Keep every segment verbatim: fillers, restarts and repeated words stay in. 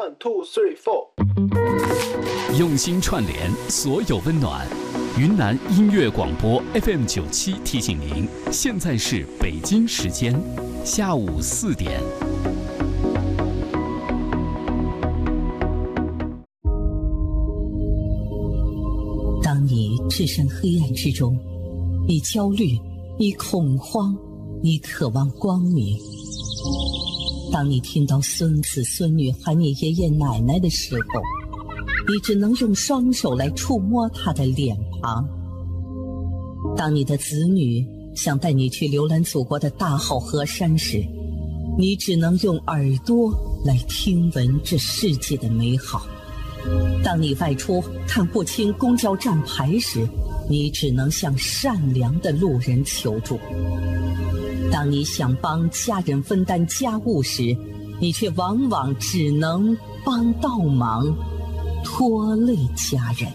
One two three four， 用心串联所有温暖。云南音乐广播 F M 九七提醒您，现在是北京时间下午四点。 当你置身黑暗之中，你焦虑，你恐慌，你渴望光明。当你听到孙子孙女喊你爷爷奶奶的时候，你只能用双手来触摸他的脸庞。当你的子女想带你去浏览祖国的大好河山时，你只能用耳朵来听闻这世界的美好。当你外出看不清公交站牌时，你只能向善良的路人求助。当你想帮家人分担家务时，你却往往只能帮倒忙，拖累家人。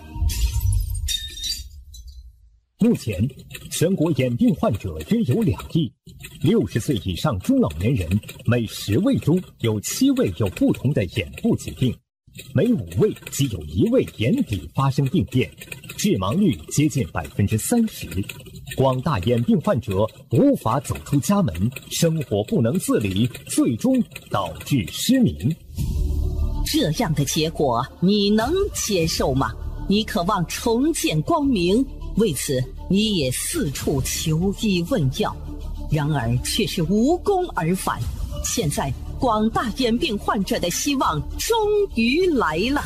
目前，全国眼病患者约有两亿，六十岁以上中老年人每十位中有七位有不同的眼部疾病，每五位即有一位眼底发生病变，致盲率接近百分之三十。广大眼病患者无法走出家门，生活不能自理，最终导致失明。 这样的结果你能接受吗？你渴望重见光明，为此你也四处求医问药，然而却是无功而返。现在广大眼病患者的希望终于来了。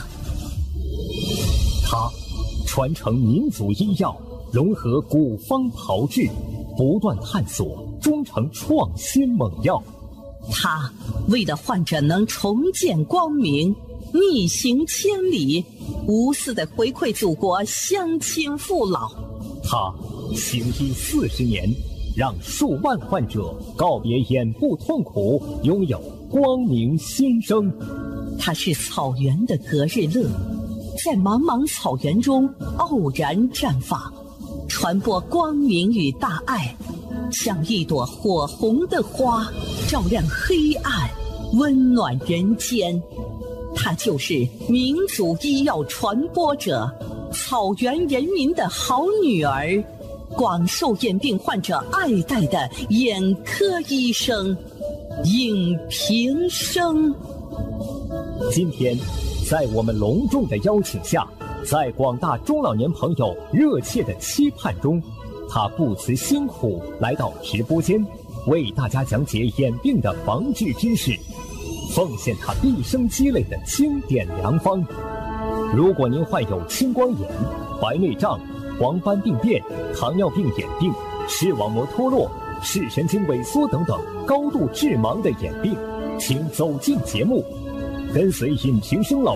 他传承民族医药，融合古方炮制，不断探索，终成创新猛药。 他为了患者能重见光明，逆行千里，无私的回馈祖国乡亲父老。 他行医四十年，让数万患者告别眼部痛苦，拥有光明新生。 他是草原的隔日乐，在茫茫草原中傲然绽放，传播光明与大爱，像一朵火红的花，照亮黑暗，温暖人间。她就是民族医药传播者，草原人民的好女儿，广受眼病患者爱戴的眼科医生尹平生。 今天，在我们隆重的邀请下，在广大中老年朋友热切的期盼中，他不辞辛苦来到直播间，为大家讲解眼病的防治知识，奉献他毕生积累的经典良方。如果您患有青光眼、白内障、黄斑病变、糖尿病眼病、视网膜脱落、视神经萎缩等等高度致盲的眼病，请走进节目，跟随尹平生老